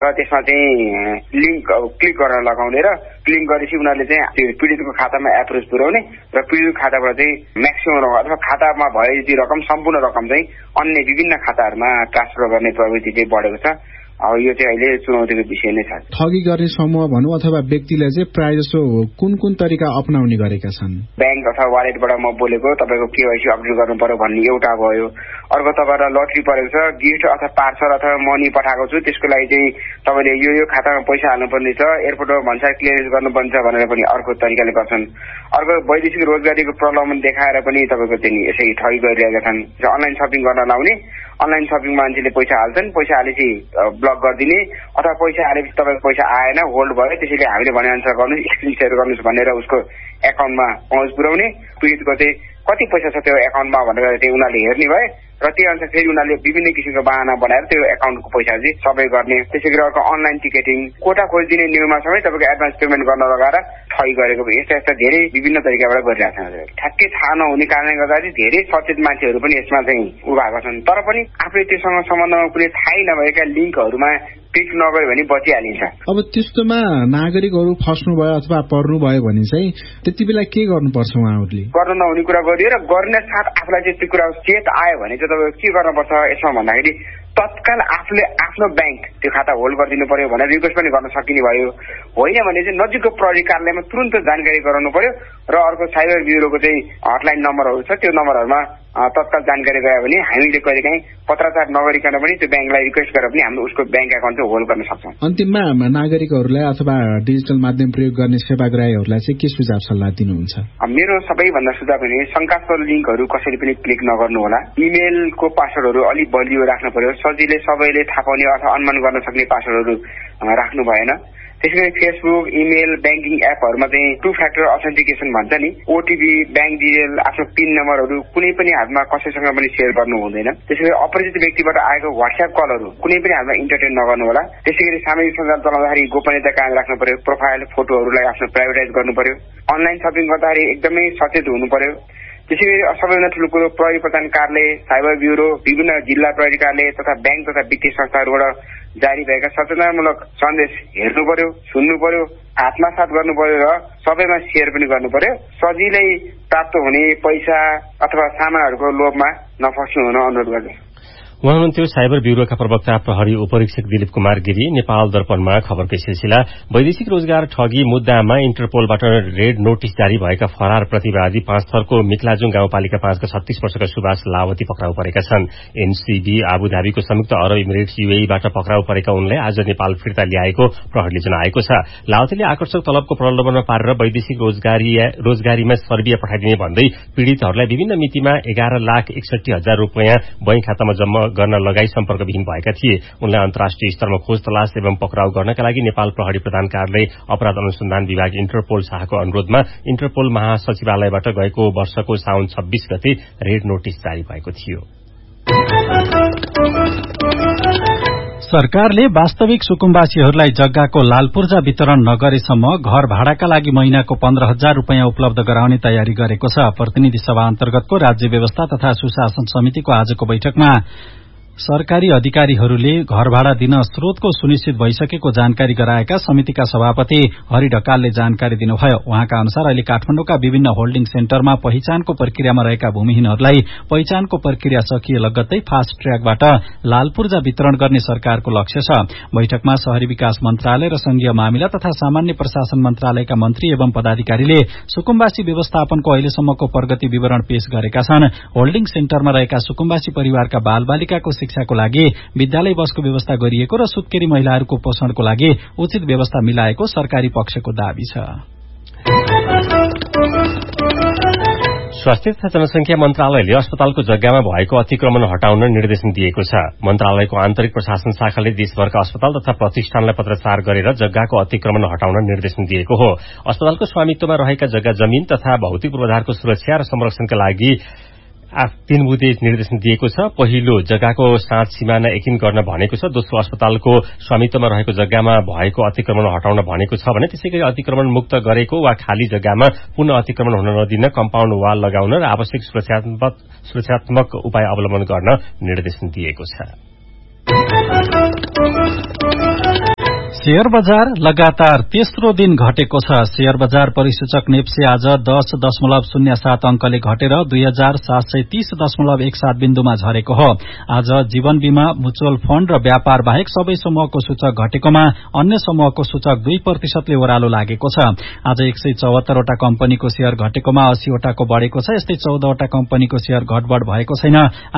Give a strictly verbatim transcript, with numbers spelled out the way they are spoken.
त्यसमा चाहिँ link click गर्न लगाउने र क्लिक गरेपछि उनीहरूले चाहिँ त्यो पीडितको खातामा एप्रोच पुर्याउने र पीडितको खाताबाट चाहिँ म्याक्सिमम रकम अथवा खातामा भएपछि रकम सम्पूर्ण रकम चाहिँ अन्य विभिन्न खाताहरूमा ट्रान्सफर गर्ने प्रवृत्ति चाहिँ बढेको छ। अब यो चाहिँ अहिले चुनौतीको विषय नै छ। ठगी गर्ने समूह भनौँ अथवा व्यक्तिले चाहिँ प्रायः जसो कुन कुन तरिका अपनाउने गरेका छन्? ब्याङ्क अथवा वालेटबाट म बोलेको तपाईँको केवाइसी अपडेट गर्नु पर्यो भन्ने एउटा भयो। अर्को तपाईँलाई लटरी परेको छ, गिफ्ट अथवा पार्सल अथवा मनी पठाएको छु, त्यसको लागि चाहिँ तपाईँले यो यो खातामा पैसा हाल्नुपर्ने छ, एयरपोर्टमा भन्सार क्लियरेन्स गर्नुपर्छ भनेर पनि अर्को तरिकाले गर्छन्। अर्को वैदेशिक रोजगारीको प्रलोभन देखाएर पनि तपाईँको चाहिँ यसरी ठगी गरिरहेका छन्। अनलाइन सपिङ गर्न लाउने, अनलाइन सपिङ मान्छेले पैसा हाल्छन्, पैसा हालेपछि ब्लक गरिदिने अथवा पैसा हालेपछि तपाईँको पैसा आएन, होल्ड भयो, त्यसैले हामीले भने अनुसार गर्नुहोस्, स्क्रिन सेयर गर्नुहोस् भनेर उसको एकाउन्टमा पहुँच पुर्याउने। पीडितको चाहिँ कति पैसा छ त्यो एकाउन्टमा भनेर चाहिँ उनीहरूले हेर्ने भए र त्यही अनुसार फेरि उनीहरूले विभिन्न किसिमको बाहना बनाएर त्यो एकाउन्टको पैसा चाहिँ सबै गर्ने। त्यसै गरी अर्को अनलाइन टिकटिङ, कोटा खोजिदिने नियममा सबै तपाईँको एडभान्स पेमेन्ट गर्न लगाएर ठगी गरेको यस्ता यस्ता धेरै विभिन्न तरिकाबाट गरिरहेका छन्। ठ्याक्कै थाहा नहुने कारणले गर्दा चाहिँ धेरै सचेत मान्छेहरू पनि यसमा चाहिँ उभाएको छन्। तर पनि आफूले त्योसँग सम्बन्धमा कुनै थाहै नभएका लिङ्कहरूमा क्लिक नगर्यो भने बचिहालिन्छ। अब त्यस्तोमा नागरिकहरू फस्नु भयो अथवा पर्नु भयो भने चाहिँ त्यति बेला के गर्नुपर्छ उहाँहरूले? गर्न नहुने कुरा गरियो र गर्ने साथ आफूलाई चाहिँ त्यो कुरा चेत आयो भने चाहिँ तपाईँ के गर्नुपर्छ यसमा भन्दाखेरि तत्काल आफूले आफ्नो ब्याङ्क त्यो खाता होल्ड गरिदिनु पर्यो भनेर रिक्वेस्ट पनि गर्न सकिने भयो। होइन भने चाहिँ नजिकको प्रहरी कार्यालयमा तुरन्त जानकारी गराउनु पर्यो र अर्को साइबर ब्युरोको चाहिँ हटलाइन नम्बरहरू छ, त्यो नम्बरहरूमा तत्काल जानकारी गयो भने हामीले कहिलेकाहीँ पत्राचार नगरिकन पनि त्यो ब्याङ्कलाई रिक्वेस्ट गरेर पनि हामीले उसको ब्याङ्क एकाउन्ट चाहिँ होल्ड गर्न सक्छौँ। अन्तिममा नागरिकहरूलाई अथवा डिजिटल माध्यम प्रयोग गर्ने सेवाग्राहीहरूलाई चाहिँ के सुझाव सल्लाह दिनुहुन्छ? मेरो सबैभन्दा सुझाव भने शंकास्पद लिङ्कहरू कसैले पनि क्लिक नगर्नु होला। इमेलको पासवर्डहरू अलिक बलियो राख्नु पर्यो, सजिलै सबैले थाहा पाउने अथवा अनुमान गर्न सक्ने पासवर्डहरू राख्नु भएन। त्यसै गरी फेसबुक, इमेल, ब्याङ्किङ एपहरूमा चाहिँ टु फ्याक्टर अथेन्टिकेसन भन्छ नि, ओटिपी, ब्याङ्क डिटेल, आफ्नो पिन नम्बरहरू कुनै पनि हातमा कसैसँग पनि सेयर गर्नु हुँदैन। त्यसै गरी अपरिचित व्यक्तिबाट आएको व्हाट्सएप कलहरू कुनै पनि हातमा इन्टरटेन नगर्नु होला। त्यसै गरी सामाजिक सञ्जाल चलाउँदाखेरि गोपनीयता कायम राख्नु पर्यो, प्रोफाइल फोटोहरूलाई आफ्नो प्राइभेटाइज गर्नु पर्यो। अनलाइन सपिङ गर्दाखेरि एकदमै सचेत हुनु पर्यो। त्यसै गरी सबैभन्दा ठुलो कुरो प्रहरी प्रधान कार्यालय, साइबर ब्युरो, विभिन्न जिल्ला प्रहरी कार्यालय तथा ब्याङ्क तथा वित्तीय संस्थाहरूबाट जारी भएका सचेतनामूलक सन्देश हेर्नु पर्यो, सुन्नु पर्यो, आत्मसात गर्नु पर्यो र सबैमा सेयर पनि गर्नु पर्यो। सजिलै प्राप्त हुने पैसा अथवा सामानहरूको लोभमा नफस्नु हुन अनुरोध गर्छु। उहाँ हुनुहुन्थ्यो साइबर ब्युरोका प्रवक्ता प्रहरी उपरीक्षक दिलीप कुमार गिरी। नेपाल दर्पणमा खबरकै सिलसिला वैदेशिक रोजगार ठगी मुद्दामा इन्टरपोलबाट रेड नोटिस जारी भएका फरार प्रतिवादी पाँच थरको मिक्लाजुङ गाउँपालिका पाँचका छत्तीस वर्षका सुभाष लावती पक्राउ परेका छन्। एनसीबी आबुधाबीको संयुक्त अरब इमिरेट्स यूएईबाट पक्राउ परेका उनलाई आज नेपाल फिर्ता ल्याएको प्रहरीले जनाएको छ। लावतीले आकर्षक तलबको प्रलोभनमा पारेर वैदेशिक रोजगारी रोजगारीमा सर्बिया पठाइदिने भन्दै पीड़ितहरूलाई विभिन्न मितिमा एघार लाख एकसठी हजार रूपियाँ बैंक खातामा जम्मा गर्न लगाई सम्पर्कविहीन भएका थिए। उनलाई अन्तर्राष्ट्रिय स्तरमा खोज तलास एवं पक्राउ गर्नका लागि नेपाल प्रहरी प्रधान कार्यालय अपराध अनुसन्धान विभाग इन्टरपोल शाखाको अनुरोधमा इन्टरपोल महासचिवालयबाट गएको वर्षको साउन छब्बीस गते रेड नोटिस जारी भएको थियो। सरकारले वास्तविक सुकुम्बासीहरूलाई जग्गाको लालपूर्जा वितरण नगरेसम्म घर भाडाका लागि महिनाको पन्ध्र हजार रूपियाँ उपलब्ध गराउने तयारी गरेको छ। प्रतिनिधि सभा अन्तर्गतको राज्य व्यवस्था तथा सुशासन समितिको आजको बैठकमा सरकारी अधिकारीहरूले घर भाडा दिन स्रोतको सुनिश्चित भइसकेको जानकारी गराएका समितिका सभापति हरि ढकालले जानकारी दिनुभयो। उहाँका अनुसार अहिले काठमाडौँका विभिन्न होल्डिङ सेन्टरमा पहिचानको प्रक्रियामा रहेका भूमिहीनहरूलाई पहिचानको प्रक्रिया सकिए लगत्तै फास्ट ट्र्याकबाट लालपूर्जा वितरण गर्ने सरकारको लक्ष्य छ। बैठकमा शहरी विकास मन्त्रालय र संघीय मामिला तथा सामान्य प्रशासन मन्त्रालयका मन्त्री एवं पदाधिकारीले सुकुम्बासी व्यवस्थापनको अहिलेसम्मको प्रगति विवरण पेश गरेका छन्। होल्डिङ सेन्टरमा रहेका सुकुम्बासी परिवारका बालबालिकाको शिक्षाको लागि विद्यालय बसको व्यवस्था गरिएको र सुत्केरी महिलाहरूको पोषणको लागि उचित व्यवस्था मिलाएको सरकारी पक्षको दावी छ। स्वास्थ्य तथा जनसंख्या मन्त्रालयले अस्पतालको जग्गामा भएको अतिक्रमण हटाउन निर्देशन दिएको छ। मन्त्रालयको आन्तरिक प्रशासन शाखाले देशभरका अस्पताल तथा प्रतिष्ठानलाई पत्राचार गरेर जग्गाको अतिक्रमण हटाउन निर्देशन दिएको हो। अस्पतालको स्वामित्वमा रहेका जग्गा जमीन तथा भौतिक पूर्वाधारको सुरक्षा र संरक्षणका लागि तीन बुँदे निर्देशन दिएको छ। पहिलो जग्गाको साँच सिमाना एकिन गर्न भनेको छ। दोस्रो अस्पतालको स्वामित्वमा रहेको जग्गामा भएको अतिक्रमण हटाउन भनेको छ भने त्यसैगरी अतिक्रमण मुक्त गरेको वा खाली जग्गामा पुनः अतिक्रमण हुन नदिन कम्पाउन्ड वाल लगाउन र आवश्यक सुरक्षात्मक सुरक्षात्मक उपाय अवलम्बन गर्न निर्देशन दिएको छ। शेयर बजार लगातार तेस्रो दिन घटेको छ। शेयर बजार परिसूचक नेप्से आज दस दशमलव शून्य सात अंकले घटेर दुई हजार सात सय तीस दशमलव एक सात बिन्दुमा झरेको हो। आज जीवन बीमा, म्युचुअल फण्ड र व्यापार बाहेक सबै समूहको सूचक घटेकोमा अन्य समूहको सूचक दुई प्रतिशतले ओह्रालो लागेको छ। आज एक सय चौहत्तरवटा कम्पनीको शेयर घटेकोमा अस्सीवटाको बढ़ेको छ। यस्तै चौधवटा कम्पनीको शेयर घटबढ़ भएको छैन।